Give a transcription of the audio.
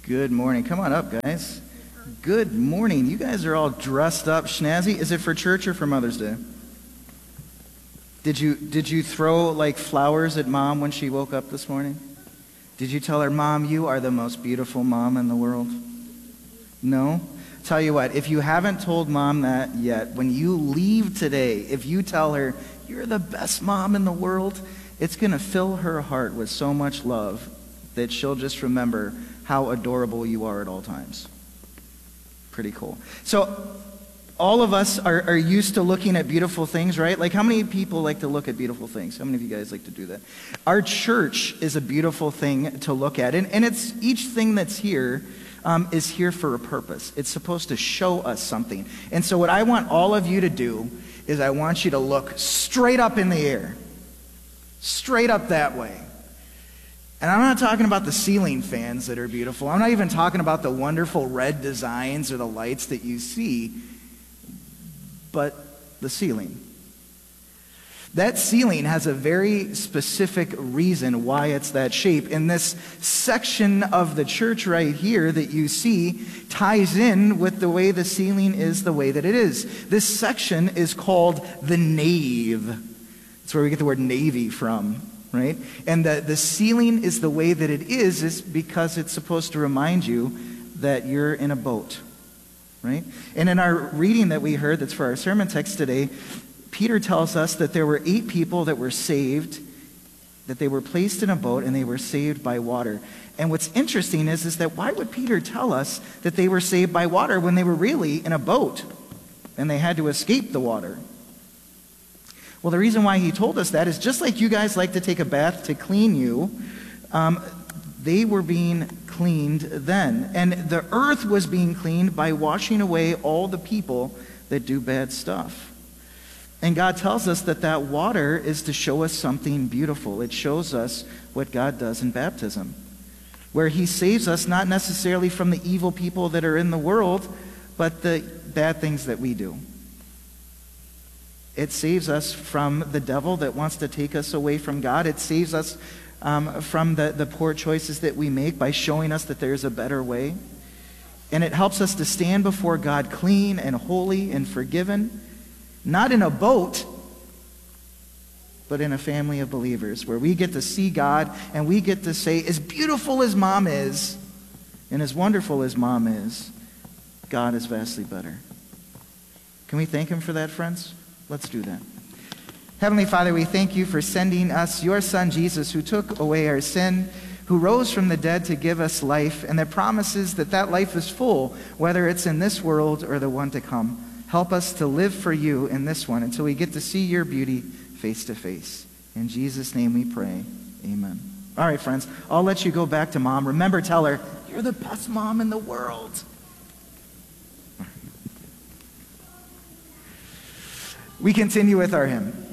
Good morning. Come on up, guys. Good morning. You guys are all dressed up, snazzy. Is it for church or for Mother's Day? Did you throw like flowers at Mom when she woke up this morning? Did you tell her, Mom, you are the most beautiful mom in the world? No? Tell you what, if you haven't told Mom that yet, when you leave today, if you tell her, you're the best mom in the world, it's going to fill her heart with so much love that she'll just remember how adorable you are at all times. Pretty cool. So all of us are used to looking at beautiful things, right? Like, how many people like to look at beautiful things? How many of you guys like to do that? Our church is a beautiful thing to look at. And it's each thing that's here is here for a purpose. It's supposed to show us something. And so what I want all of you to do is I want you to look straight up in the air. Straight up that way. And I'm not talking about the ceiling fans that are beautiful. I'm not even talking about the wonderful red designs or the lights that you see, but the ceiling. That ceiling has a very specific reason why it's that shape. And this section of the church right here that you see ties in with the way the ceiling is the way that it is. This section is called the nave. That's where we get the word navy from. Right? And the ceiling is the way that it is because it's supposed to remind you that you're in a boat. Right? And in our reading that we heard, that's for our sermon text today, Peter tells us that there were 8 people that were saved, that they were placed in a boat and they were saved by water. And what's interesting is that why would Peter tell us that they were saved by water when they were really in a boat and they had to escape the water? Well, the reason why he told us that is just like you guys like to take a bath to clean you, they were being cleaned then. And the earth was being cleaned by washing away all the people that do bad stuff. And God tells us that water is to show us something beautiful. It shows us what God does in baptism, where he saves us not necessarily from the evil people that are in the world, but the bad things that we do. It saves us from the devil that wants to take us away from God. It saves us from the poor choices that we make by showing us that there's a better way. And it helps us to stand before God clean and holy and forgiven, not in a boat, but in a family of believers where we get to see God and we get to say, as beautiful as Mom is and as wonderful as Mom is, God is vastly better. Can we thank him for that, friends? Let's do that. Heavenly Father, we thank you for sending us your Son, Jesus, who took away our sin, who rose from the dead to give us life, and that promises that life is full, whether it's in this world or the one to come. Help us to live for you in this one until we get to see your beauty face to face. In Jesus' name we pray. Amen. All right, friends, I'll let you go back to Mom. Remember, tell her, you're the best mom in the world. We continue with our hymn.